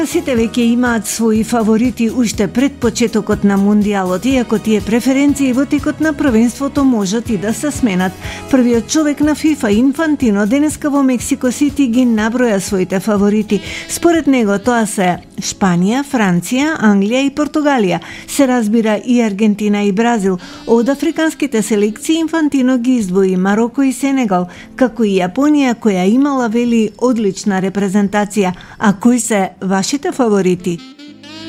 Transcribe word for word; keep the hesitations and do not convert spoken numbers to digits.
Сите веќе имаат своји фаворити уште пред почетокот на Мундијалот, иако тие преференции во текот на првенството можат и да се сменат. Првиот човек на ФИФА, Инфантино, денеска во Мексико Сити ги наброја своите фаворити. Според него тоа се Шпанија, Франција, Англија и Португалија. Се разбира и Аргентина и Бразил. Од африканските селекции Инфантино ги издвои Мароко и Сенегал, како и Јапонија која имала, вели, одлична репрезентација. А кои се вашите фаворити?